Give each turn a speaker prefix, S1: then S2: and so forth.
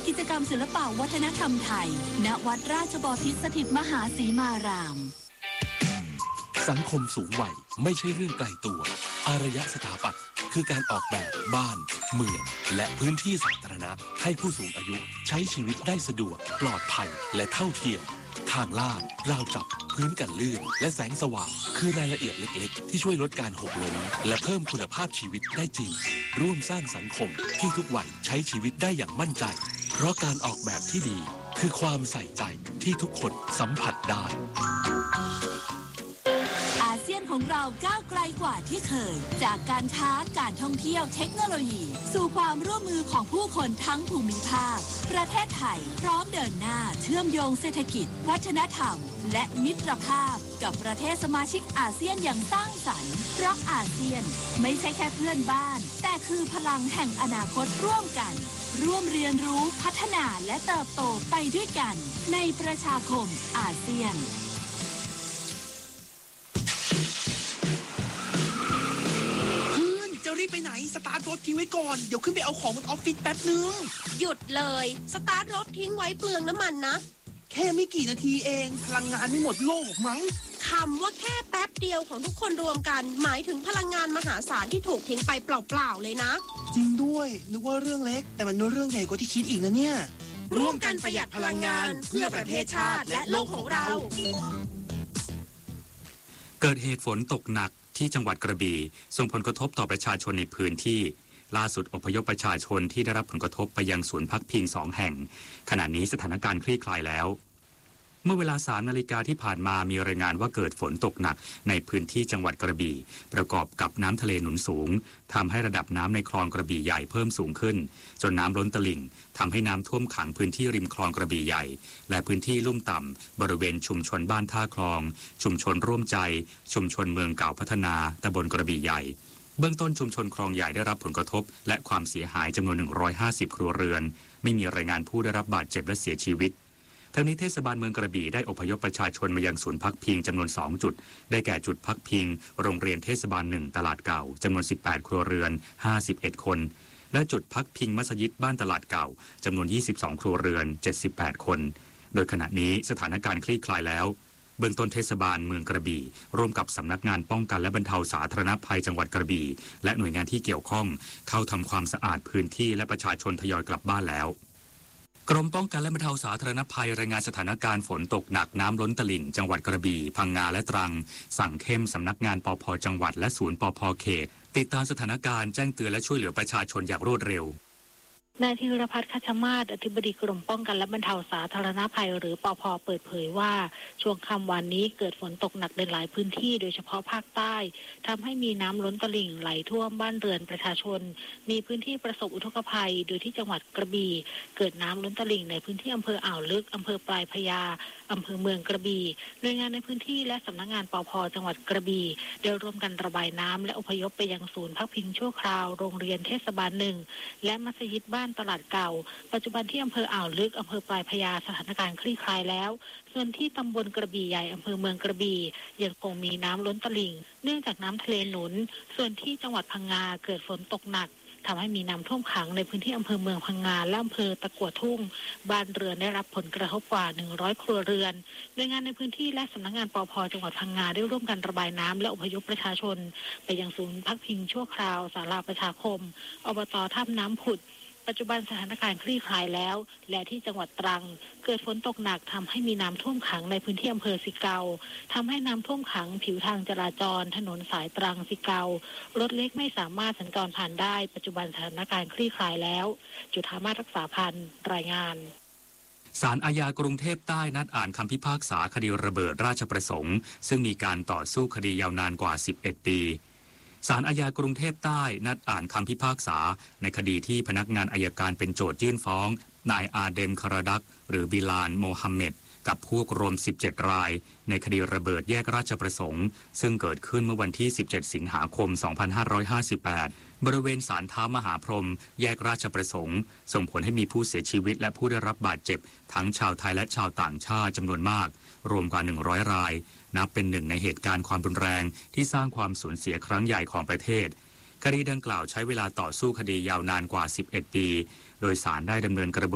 S1: กิจกรรมศิลปะวัฒนธรรมไทยณวัดราชบพิตรสถิตมหาสีมาราม
S2: สังคมสูงวัยไม่ใช่เรื่องไกลตัวอารยสถาปัตย์คือการออกแบบบ้านเมืองและพื้นที่สาธารณะให้ผู้สูงอายุใช้ชีวิตได้สะดวกปลอดภัยและเท่าเทียมทางลาดราวจับพื้นกันลื่นและแสงสว่างคือรายละเอียดเล็กๆที่ช่วยลดการหกล้มและเพิ่มคุณภาพชีวิตได้จริงร่วมสร้างสังคมที่ทุกวัยใช้ชีวิตได้อย่างมั่นใจเพราะการออกแบบที่ดีคือความใส่ใจที่ทุกคนสัมผัสได้
S1: อาเซียนของเราก้าวไกลกว่าที่เคยจากการค้าการท่องเที่ยวเทคโนโลยีสู่ความร่วมมือของผู้คนทั้งภูมิภาคประเทศไทยพร้อมเดินหน้าเชื่อมโยงเศรษฐกิจวัฒนธรรมและมิตรภาพกับประเทศสมาชิกอาเซียนอย่างสร้างสรรค์เพราะอาเซียนไม่ใช่แค่เพื่อนบ้านแต่คือพลังแห่งอนาคตร่วมกันร่วมเรียนรู้พัฒนาและเติบโตไปด้วยกันในประชาคมอาเซียน
S3: รีบไปไหนสตาร์ทรถทิ้งไว้ก่อนเดี๋ยวขึ้นไปเอาของบนออฟฟิศแป๊บนึง
S4: หยุดเลยสตาร์ทรถทิ้งไว้เปลืองน้ำมันนะ
S3: แค่ไม่กี่นาทีเองพลังงานไม่หมดโลกมั้ง
S4: คำว่าแค่แป๊บเดียวของทุกคนรวมกันหมายถึงพลังงานมหาศาลที่ถูกทิ้งไปเปล่าๆเลยนะ
S3: จริงด้วยนึกว่าเรื่องเล็กแต่มันเรื่องใหญ่กว่าที่คิดอีกนะเนี่ย
S4: ร่วมกันประหยัดพลังงานเพื่อประเทศชาติและโลกของเรา
S5: เกิดเหตุฝนตกหนักที่จังหวัดกระบี่ส่งผลกระทบต่อประชาชนในพื้นที่ล่าสุดอพยพประชาชนที่ได้รับผลกระทบไปยังศูนย์พักพิง2 แห่งขณะนี้สถานการณ์คลี่คลายแล้วเมื่อเวลา3 นาฬิกาที่ผ่านมามีรายงานว่าเกิดฝนตกหนักในพื้นที่จังหวัดกระบี่ประกอบกับน้ำทะเลหนุนสูงทำให้ระดับน้ำในคลองกระบี่ใหญ่เพิ่มสูงขึ้นจนน้ำล้นตลิ่งทำให้น้ำท่วมขังพื้นที่ริมคลองกระบี่ใหญ่และพื้นที่ลุ่มต่ำบริเวณชุมชนบ้านท่าคลองชุมชนร่วมใจชุมชนเมืองเก่าพัฒนาตำบลกระบี่ใหญ่เบื้องต้นชุมชนคลองใหญ่ได้รับผลกระทบและความเสียหายจำนวน150 ครัวเรือนไม่มีรายงานผู้ได้รับบาดเจ็บและเสียชีวิตทั้งนี้เทศบาลเมืองกระบี่ได้อพยพประชาชนมายังศูนย์พักพิงจำนวน2 จุดได้แก่จุดพักพิงโรงเรียนเทศบาล1ตลาดเก่าจำนวน18 ครัวเรือน51 คนและจุดพักพิงมัสยิดบ้านตลาดเก่าจำนวน22 ครัวเรือน78 คนโดยขณะนี้สถานการณ์คลี่คลายแล้วเบื้องต้นเทศบาลเมืองกระบี่ร่วมกับสำนักงานป้องกันและบรรเทาสาธารณภัยจังหวัดกระบี่และหน่วยงานที่เกี่ยวข้องเข้าทำความสะอาดพื้นที่และประชาชนทยอยกลับบ้านแล้วกรมป้องกันและบรรเทาสาธารณภัยรายงานสถานการณ์ฝนตกหนักน้ำล้นตลิ่งจังหวัดกระบี่พังงาและตรังสั่งเข้มสำนักงานปภ.จังหวัดและศูนย์ปภ.เขตติดตามสถานการณ์แจ้งเตือนและช่วยเหลือประชาชนอย่างรวดเร็วน
S6: ายธีรพัฒน์ คัชมาศอธิบดีกรมป้องกันและบรรเทาสาธารณภัยหรือปภ.เปิดเผยว่าช่วงค่ำวันนี้เกิดฝนตกหนักในหลายพื้นที่โดยเฉพาะภาคใต้ทำให้มีน้ำล้นตลิ่งไหลท่วมบ้านเรือนประชาชนมีพื้นที่ประสบอุทกภัยโดยที่จังหวัดกระบี่เกิดน้ำล้นตลิ่งในพื้นที่อำเภออ่าวลึกอำเภอปลายพญาอำเภอเมืองกระบี่หน่วยงานในพื้นที่และสำนักงานปภ.จังหวัดกระบี่ได้ร่วมกันระบายน้ำและอพยพไปยังศูนย์พักพิงชั่วคราวโรงเรียนเทศบาล1และมัสยิดบ้านตลาดเก่าปัจจุบันที่อำเภออ่าวลึกอำเภอปลายพญาสถานการณ์คลี่คลายแล้วส่วนที่ตำบลกระบี่ใหญ่อำเภอเมืองกระบี่ยังคงมีน้ำล้นตลิ่งเนื่องจากน้ำทะเลหนุนส่วนที่จังหวัดพังงาเกิดฝนตกหนักทำให้มีน้ำท่วมขังในพื้นที่อำเภอเมืองพังงาและอำเภอตะกั่วทุ่งบ้านเรือนได้รับผลกระทบกว่า100 ครัวเรือนหน่วยงานในพื้นที่และสำนักงานปภ.จังหวัดพังงาได้ร่วมกันระบายน้ำและอพยพประชาชนไปยังศูนย์พักพิงชั่วคราวศาลาประชาคมอบต.ท่าน้ำผุดปัจจุบันสถานการณ์คลี่คลายแล้วและที่จังหวัดตรังเกิดฝนตกหนักทำให้มีน้ำท่วมขังในพื้นที่อำเภอสิเกาทำให้น้ำท่วมขังผิวทางจราจรถนนสายตรังสิเการถเล็กไม่สามารถสัญจรผ่านได้ปัจจุบันสถานการณ์คลี่คลายแล้วจุฑามาศรักษาพันธ์รายงาน
S5: ศาลอาญากรุงเทพใต้นัดอ่านคำพิพากษาคดีระเบิดราชประสงค์ซึ่งมีการต่อสู้คดียาวนานกว่า11 ปีศาลอาญากรุงเทพใต้นัดอ่านคำพิพากษาในคดีที่พนักงานอัยการเป็นโจทยื่นฟ้องนายอาเดมคาราดักหรือบิลานโมฮัมเหม็ดกับพวกรวม17 รายในคดีระเบิดแยกราชประสงค์ซึ่งเกิดขึ้นเมื่อวันที่17 สิงหาคม 2558บริเวณศาลเท้ามหาพรหมแยกราชประสงค์ส่งผลให้มีผู้เสียชีวิตและผู้ได้รับบาดเจ็บทั้งชาวไทยและชาวต่างชาติจำนวนมากรวมกว่า100 รายนับเป็นหนึ่งในเหตุการณ์ความรุนแรงที่สร้างความสูญเสียครั้งใหญ่ของประเทศคดีดังกล่าวใช้เวลาต่อสู้คดียาวนานกว่า11 ปีโดยศาลได้ดำเนินกระบวน